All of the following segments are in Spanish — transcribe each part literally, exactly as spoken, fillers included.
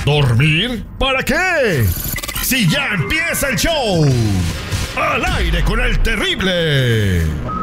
¿Dormir? ¿Para qué? Si ya empieza el show. Al aire con el terrible.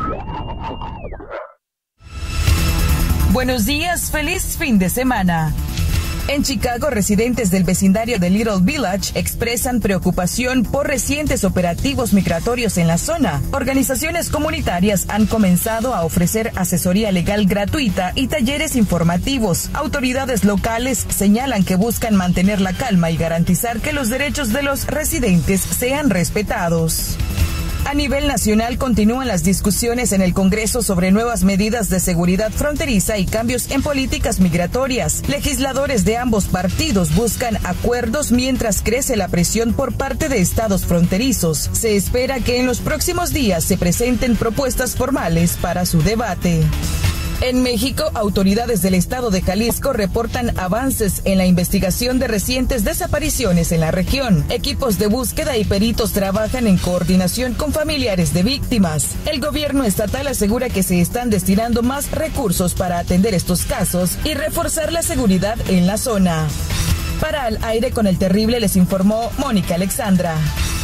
Buenos días, feliz fin de semana. En Chicago, residentes del vecindario de Little Village expresan preocupación por recientes operativos migratorios en la zona. Organizaciones comunitarias han comenzado a ofrecer asesoría legal gratuita y talleres informativos. Autoridades locales señalan que buscan mantener la calma y garantizar que los derechos de los residentes sean respetados. A nivel nacional continúan las discusiones en el Congreso sobre nuevas medidas de seguridad fronteriza y cambios en políticas migratorias. Legisladores de ambos partidos buscan acuerdos mientras crece la presión por parte de estados fronterizos. Se espera que en los próximos días se presenten propuestas formales para su debate. En México, autoridades del estado de Jalisco reportan avances en la investigación de recientes desapariciones en la región. Equipos de búsqueda y peritos trabajan en coordinación con familiares de víctimas. El gobierno estatal asegura que se están destinando más recursos para atender estos casos y reforzar la seguridad en la zona. Para Al Aire con el Terrible les informó Mónica Alexandra.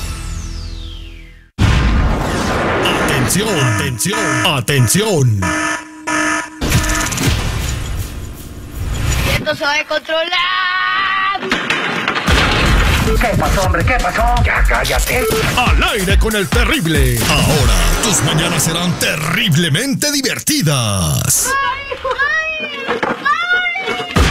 Atención, atención, atención. ¡Esto se va a controlar! ¿Qué pasó, hombre? ¿Qué pasó? Ya cállate. Al aire con el Terrible. Ahora tus mañanas serán terriblemente divertidas.